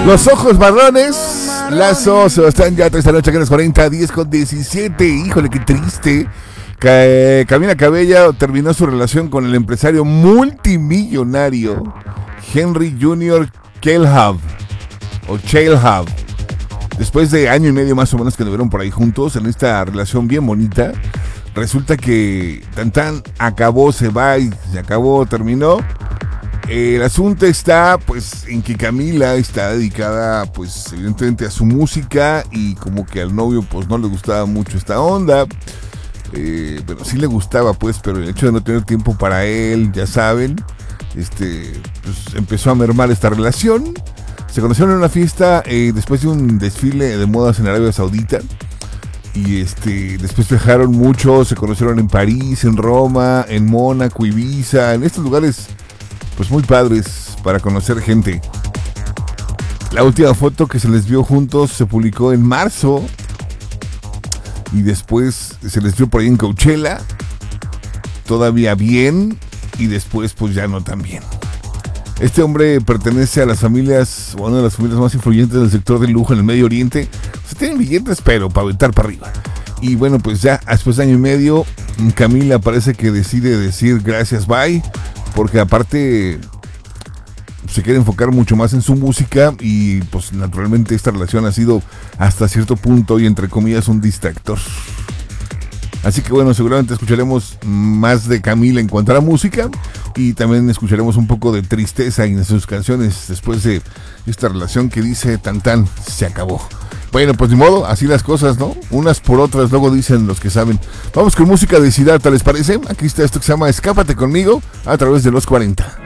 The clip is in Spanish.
Los ojos marrones, Lazo, Sebastián Yatra esta noche aquí en los 40, 10:17. Híjole, qué triste. Camila Cabello terminó su relación con el empresario multimillonario Henry Jr. Chilhab, después de año y medio más o menos que anduvieron por ahí juntos en esta relación bien bonita. Resulta que acabó, se va y se acabó, terminó. El asunto está pues en que Camila está dedicada pues evidentemente a su música y como que al novio pues no le gustaba mucho esta onda. Bueno, sí le gustaba pues, pero el hecho de no tener tiempo para él, ya saben, pues empezó a mermar esta relación. Se conocieron en una fiesta después de un desfile de modas en Arabia Saudita. Y después viajaron mucho, se conocieron en París, en Roma, en Mónaco, Ibiza, en estos lugares pues muy padres para conocer gente. La última foto que se les vio juntos se publicó en marzo. Y después se les vio por ahí en Coachella, todavía bien, y después pues ya no tan bien. Este hombre pertenece a las familias, o a una de las familias más influyentes del sector del lujo en el Medio Oriente. O sea, tienen billetes, pero para aventar para arriba. Y bueno, pues ya después de año y medio, Camila parece que decide decir gracias, bye, porque aparte se quiere enfocar mucho más en su música y pues naturalmente esta relación ha sido hasta cierto punto y entre comillas un distractor. Así que bueno, seguramente escucharemos más de Camila en cuanto a la música y también escucharemos un poco de tristeza en sus canciones después de esta relación que dice se acabó. Bueno, pues ni modo, así las cosas, ¿no? Unas por otras, luego dicen los que saben. Vamos con música de Siddhartha, ¿les parece? Aquí está esto que se llama Escápate conmigo a través de los 40.